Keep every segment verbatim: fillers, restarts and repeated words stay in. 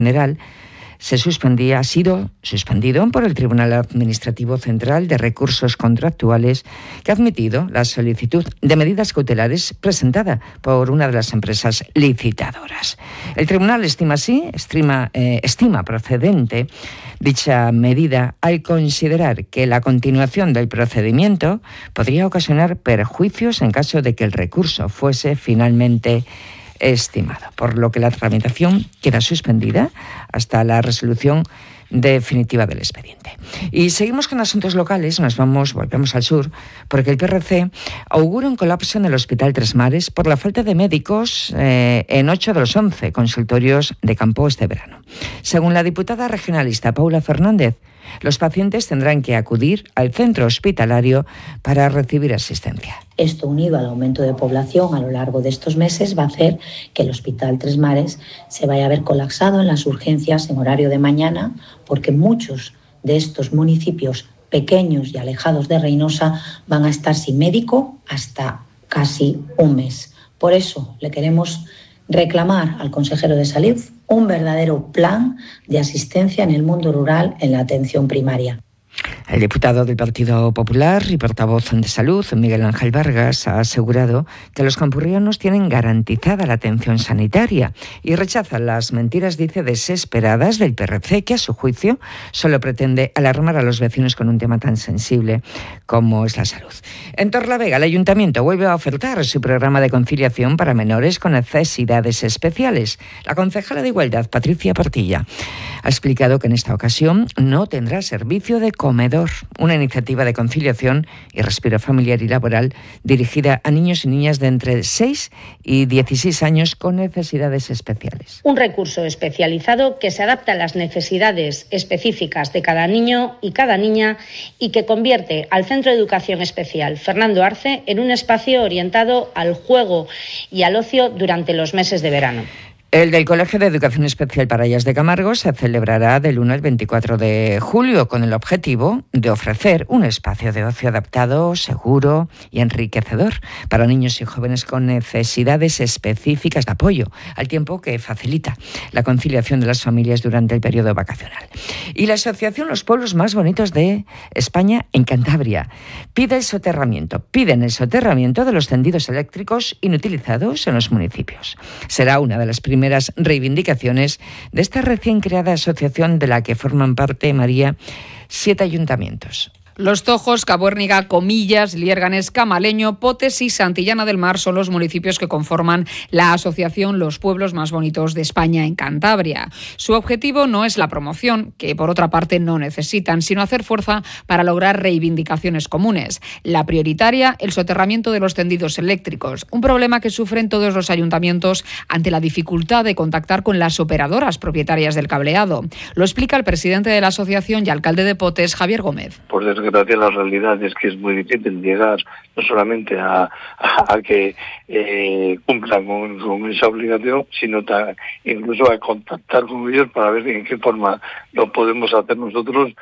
general se suspendía, ha sido suspendido por el Tribunal Administrativo Central de Recursos Contractuales, que ha admitido la solicitud de medidas cautelares presentada por una de las empresas licitadoras. El tribunal estima así, estima, eh, estima procedente dicha medida al considerar que la continuación del procedimiento podría ocasionar perjuicios en caso de que el recurso fuese finalmente estimado, por lo que la tramitación queda suspendida hasta la resolución definitiva del expediente. Y seguimos con asuntos locales, nos vamos, volvemos al sur, porque el P R C augura un colapso en el Hospital Tres Mares por la falta de médicos eh, en ocho de los once consultorios de campo este verano. Según la diputada regionalista Paula Fernández, los pacientes tendrán que acudir al centro hospitalario para recibir asistencia. Esto, unido al aumento de población a lo largo de estos meses, va a hacer que el Hospital Tres Mares se vaya a ver colapsado en las urgencias en horario de mañana, porque muchos de estos municipios pequeños y alejados de Reynosa van a estar sin médico hasta casi un mes. Por eso le queremos reclamar al consejero de Salud un verdadero plan de asistencia en el mundo rural en la atención primaria. El diputado del Partido Popular y portavoz de Salud, Miguel Ángel Vargas, ha asegurado que los campurrianos tienen garantizada la atención sanitaria y rechaza las mentiras, dice, desesperadas del P R C, que a su juicio solo pretende alarmar a los vecinos con un tema tan sensible como es la salud. En Torlavega, el Ayuntamiento vuelve a ofertar su programa de conciliación para menores con necesidades especiales. La concejala de Igualdad, Patricia Portilla, ha explicado que en esta ocasión no tendrá servicio de comedor, una iniciativa de conciliación y respiro familiar y laboral dirigida a niños y niñas de entre seis y dieciséis años con necesidades especiales. Un recurso especializado que se adapta a las necesidades específicas de cada niño y cada niña y que convierte al Centro de Educación Especial Fernando Arce en un espacio orientado al juego y al ocio durante los meses de verano. El del Colegio de Educación Especial Parallas de Camargo se celebrará del uno al veinticuatro de julio con el objetivo de ofrecer un espacio de ocio adaptado, seguro y enriquecedor para niños y jóvenes con necesidades específicas de apoyo, al tiempo que facilita la conciliación de las familias durante el periodo vacacional. Y la asociación Los Pueblos Más Bonitos de España en Cantabria pide el soterramiento, piden el soterramiento de los tendidos eléctricos inutilizados en los municipios. Será una de las primeras primeras reivindicaciones de esta recién creada asociación de la que forman parte, María, siete ayuntamientos. Los Tojos, Cabuérniga, Comillas, Liérganes, Camaleño, Potes y Santillana del Mar son los municipios que conforman la asociación Los Pueblos Más Bonitos de España en Cantabria. Su objetivo no es la promoción, que por otra parte no necesitan, sino hacer fuerza para lograr reivindicaciones comunes. La prioritaria, el soterramiento de los tendidos eléctricos, un problema que sufren todos los ayuntamientos ante la dificultad de contactar con las operadoras propietarias del cableado. Lo explica el presidente de la asociación y alcalde de Potes, Javier Gómez. Por desgracia, la realidad es que es muy difícil llegar no solamente a, a, a que eh, cumplan con, con esa obligación, sino ta, incluso a contactar con ellos para ver en qué forma lo podemos hacer nosotros,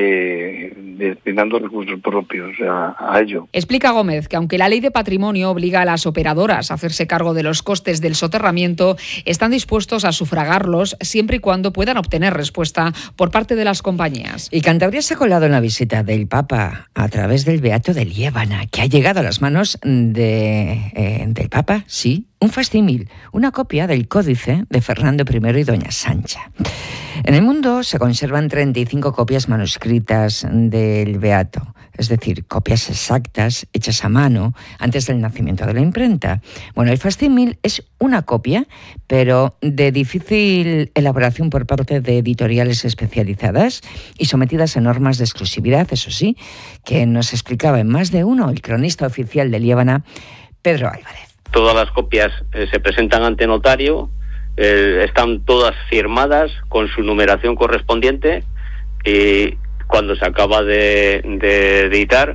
eh, destinando recursos propios a, a ello. Explica Gómez que aunque la ley de patrimonio obliga a las operadoras a hacerse cargo de los costes del soterramiento, están dispuestos a sufragarlos siempre y cuando puedan obtener respuesta por parte de las compañías. Y Cantabria se ha colado en la visita del Papa a través del Beato de Liébana, que ha llegado a las manos de, eh, del Papa, sí, un facsímil, una copia del Códice de Fernando primero y Doña Sancha. En el mundo se conservan treinta y cinco copias manuscritas del Beato, es decir, copias exactas, hechas a mano, antes del nacimiento de la imprenta. Bueno, el facsímil es una copia, pero de difícil elaboración por parte de editoriales especializadas y sometidas a normas de exclusividad, eso sí, que nos explicaba en más de uno el cronista oficial de Liébana, Pedro Álvarez. Todas las copias eh, se presentan ante notario, eh, están todas firmadas con su numeración correspondiente y cuando se acaba de, de editar,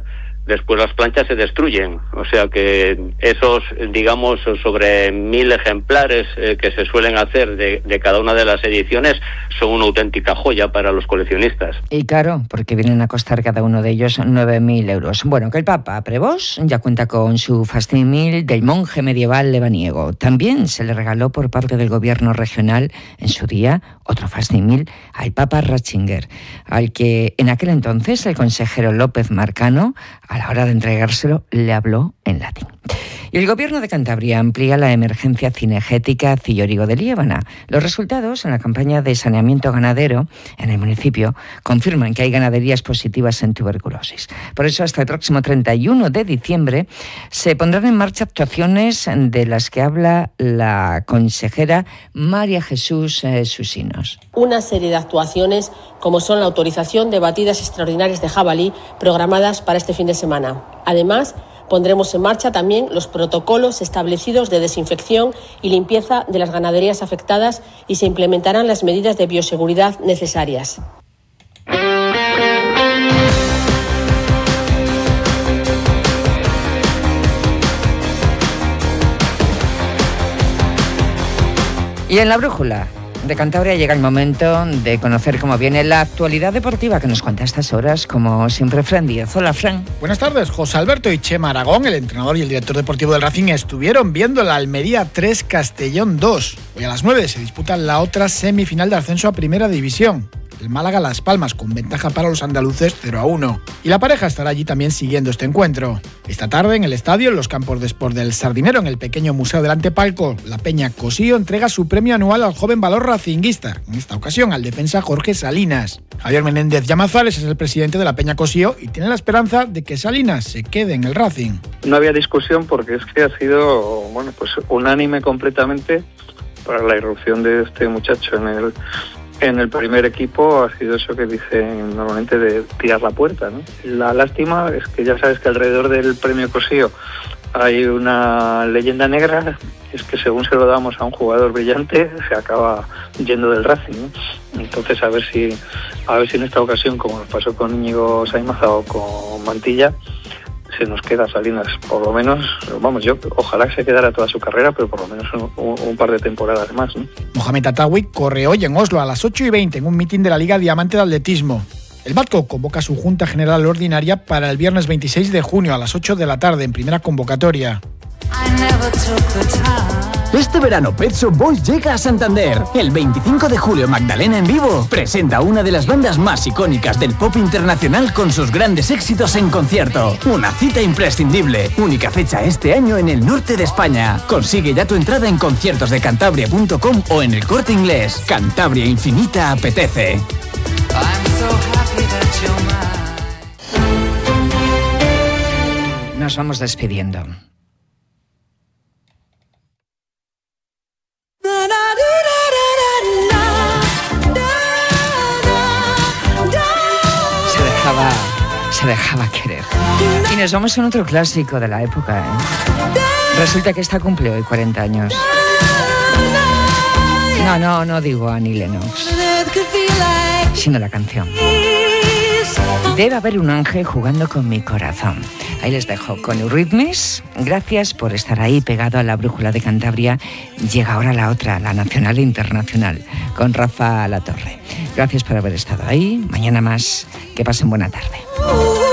después las planchas se destruyen. O sea que esos, digamos, sobre mil ejemplares eh, que se suelen hacer de, de cada una de las ediciones son una auténtica joya para los coleccionistas. Y claro, porque vienen a costar cada uno de ellos nueve mil euros. Bueno, que el Papa Prevost ya cuenta con su facsimil del monje medieval lebaniego. También se le regaló por parte del gobierno regional en su día otro facsimil al Papa Ratzinger, al que en aquel entonces el consejero López Marcano, a la hora de entregárselo, le habló en latín. Y el Gobierno de Cantabria amplía la emergencia cinegética Cillorigo de Liébana. Los resultados en la campaña de saneamiento ganadero en el municipio confirman que hay ganaderías positivas en tuberculosis. Por eso, hasta el próximo treinta y uno de diciembre se pondrán en marcha actuaciones de las que habla la consejera María Jesús eh, Susinos. Una serie de actuaciones como son la autorización de batidas extraordinarias de jabalí programadas para este fin de semana. Además, pondremos en marcha también los protocolos establecidos de desinfección y limpieza de las ganaderías afectadas y se implementarán las medidas de bioseguridad necesarias. Y en la brújula de Cantabria llega el momento de conocer cómo viene la actualidad deportiva que nos cuenta a estas horas, como siempre, Fran Díaz. Hola, Fran. Buenas tardes. José Alberto y Chema Aragón, el entrenador y el director deportivo del Racing, estuvieron viendo la Almería tres Castellón dos. Hoy a las nueve se disputa la otra semifinal de ascenso a Primera División. El Málaga Las Palmas, con ventaja para los andaluces cero a uno. Y la pareja estará allí también siguiendo este encuentro. Esta tarde en el estadio, en los campos de Sport del Sardinero, en el pequeño Museo del Antepalco, la Peña Cosío entrega su premio anual al joven valor racinguista, en esta ocasión al defensa Jorge Salinas. Javier Menéndez Llamazales es el presidente de la Peña Cosío y tiene la esperanza de que Salinas se quede en el Racing. No había discusión porque es que ha sido, bueno, pues unánime completamente para la irrupción de este muchacho en el En el primer equipo. Ha sido eso que dicen normalmente de tirar la puerta, ¿no? La lástima es que ya sabes que alrededor del premio Cosío hay una leyenda negra, es que según se lo damos a un jugador brillante se acaba yendo del Racing, ¿no? Entonces a ver si a ver si en esta ocasión, como nos pasó con Íñigo Saimaza o con Mantilla, se nos queda Salinas, por lo menos, vamos, yo ojalá que se quedara toda su carrera, pero por lo menos un, un, un par de temporadas más, ¿no? Mohamed Atawi corre hoy en Oslo a las ocho y veinte en un mitin de la Liga Diamante de Atletismo. El Batco convoca su Junta General Ordinaria para el viernes veintiséis de junio a las ocho de la tarde en primera convocatoria. Este verano Pet Shop Boys llega a Santander. El veinticinco de julio Magdalena en Vivo presenta una de las bandas más icónicas del pop internacional con sus grandes éxitos en concierto. Una cita imprescindible. Única fecha este año en el norte de España. Consigue ya tu entrada en conciertos de cantabria punto com o en el Corte Inglés. Cantabria Infinita apetece. Nos vamos despidiendo. Se dejaba, se dejaba querer. Y nos vamos con otro clásico de la época, ¿eh? Resulta que esta cumple hoy cuarenta años. No, no, no digo a Annie Lennox, sino la canción. Debe haber un ángel jugando con mi corazón. Ahí les dejo con Eurythmics. Gracias por estar ahí pegado a la brújula de Cantabria. Llega ahora la otra, la nacional e internacional, con Rafa Latorre. Gracias por haber estado ahí. Mañana más. Que pasen buena tarde.